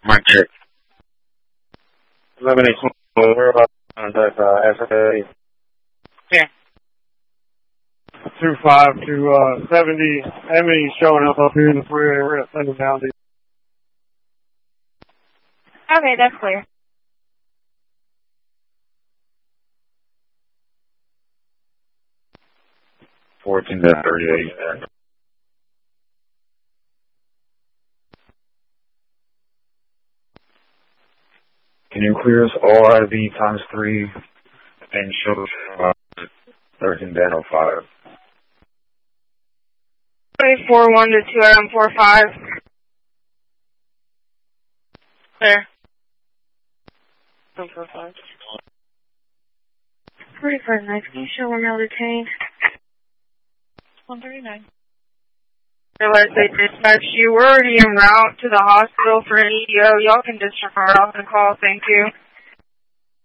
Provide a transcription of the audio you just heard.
Mic check. 11-8, we're about to contact SFA. Yeah. 25 to 70. Emmy's showing up here in the freeway. We're going to send him down to you. Okay, that's clear. 14 to 38. Can you clear us all IV ×3 and show 13-05? 341 to 245. Clear. 145. 45 can you show we're now detained? 139. Realize they dispatched you. We're already en route to the hospital for an EDO. Y'all can disregard off the call. Thank you.